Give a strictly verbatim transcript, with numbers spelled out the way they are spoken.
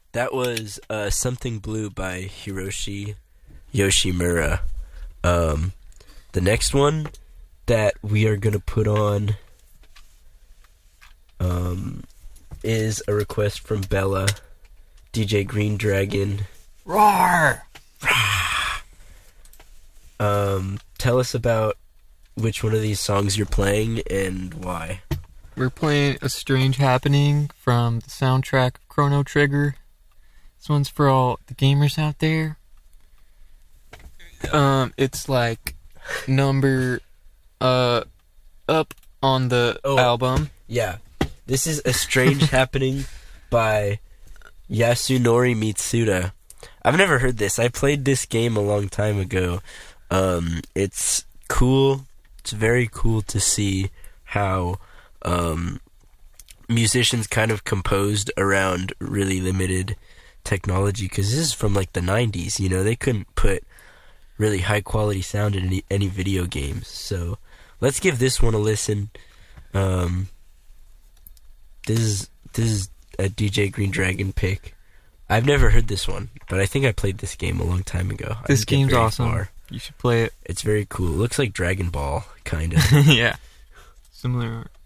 That was uh, Something Blue by Hiroshi Yoshimura. Um, the next one that we are going to put on um, is a request from Bella, D J Green Dragon. Roar! Um, tell us about which one of these songs you're playing and why. We're playing A Strange Happening from the soundtrack of Chrono Trigger. This one's for all the gamers out there. Um, it's like number uh up on the Oh. album. Yeah. This is A Strange Happening by Yasunori Mitsuda. I've never heard this. I played this game a long time ago. Um, it's cool. It's very cool to see how um, musicians kind of composed around really limited technology, because this is from like the nineties, you know, they couldn't put really high quality sound in any, any video games. So let's give this one a listen. Um, this is this is a D J Green Dragon pick. I've never heard this one, but I think I played this game a long time ago. I This didn't get game's very awesome. far. You should play it. It's very cool. It looks like Dragon Ball, kind of. Yeah. Similar art.